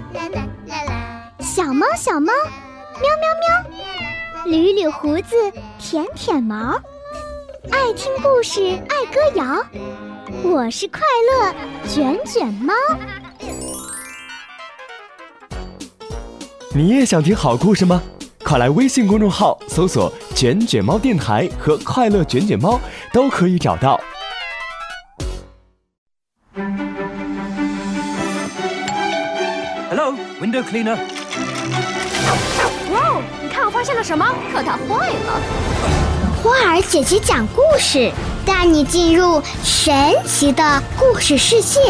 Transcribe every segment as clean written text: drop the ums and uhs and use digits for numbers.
小猫小猫，喵喵喵，捋捋胡子，舔舔毛，爱听故事，爱歌谣。我是快乐卷卷猫。 你也想听好故事吗？快来微信公众号搜索卷卷猫电台和快乐卷卷猫，都可以找到。 Hello, window cleaner. 哇哦，你看我发现了什么？可它坏了。 花儿姐姐讲故事，带你进入神奇的故事世界。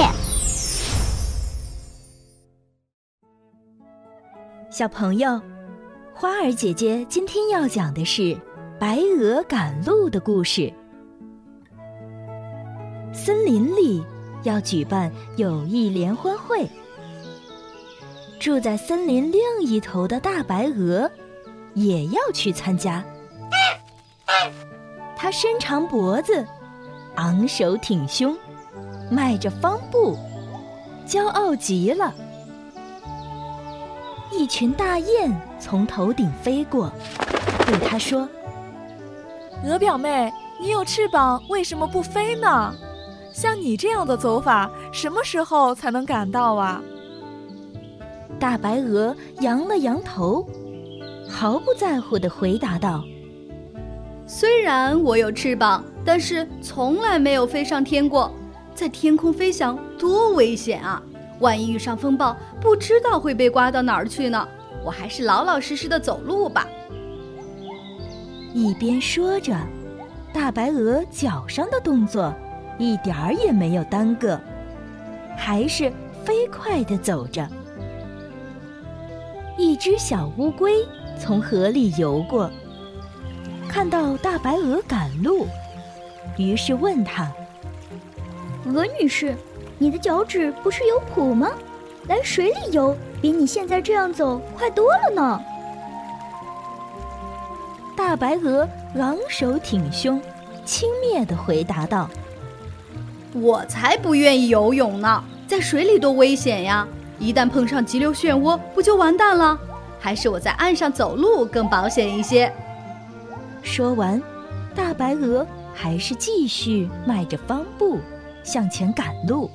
小朋友，花儿姐姐今天要讲的是白鹅赶路的故事。森林里要举办友谊联欢会，住在森林另一头的大白鹅也要去参加。它伸长脖子，昂首挺胸，迈着方步，骄傲极了。一群大雁从头顶飞过，对它说： 鹅表妹，你有翅膀，为什么不飞呢？像你这样的走法，什么时候才能赶到啊？ 大白鹅扬了扬头，毫不在乎地回答道： 虽然我有翅膀，但是从来没有飞上天过。在天空飞翔多危险啊！万一遇上风暴，不知道会被刮到哪儿去呢。我还是老老实实的走路吧。 一边说着，大白鹅脚上的动作一点儿也没有耽搁，还是飞快地走着。一只小乌龟从河里游过，看到大白鹅赶路，于是问她： 鹅女士，你的脚趾不是有蹼吗？来水里游比你现在这样走快多了呢。 大白鹅昂首挺胸，轻蔑地回答道： 我才不愿意游泳呢，在水里多危险呀！一旦碰上急流漩涡，不就完蛋了？还是我在岸上走路更保险一些。 说完，大白鹅还是继续迈着方步向前赶路。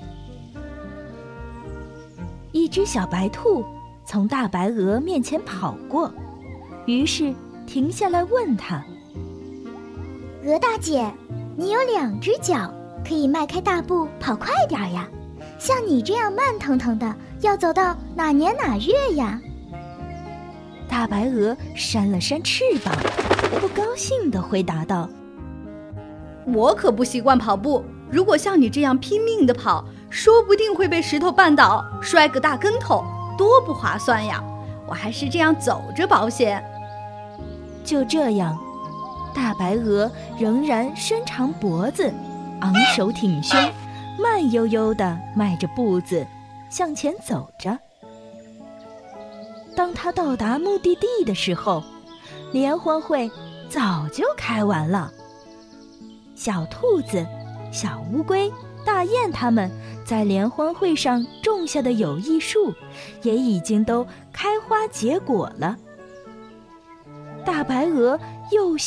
一只小白兔从大白鹅面前跑过，于是停下来问它： 鹅大姐，你有2只脚，可以迈开大步跑快点呀？像你这样慢腾腾的，要走到哪年哪月呀？ 大白鹅扇了扇翅膀，不高兴地回答道： 我可不习惯跑步，如果像你这样拼命地跑，说不定会被石头绊倒，摔个大跟头，多不划算呀！我还是这样走着保险。 就这样，大白鹅仍然伸长脖子，昂首挺胸，慢悠悠地迈着步子向前走着。当它到达目的地的时候，联欢会早就开完了。小兔子、小乌龟、大雁它们在联欢会上种下的友谊树也已经都开花结果了。大白鹅又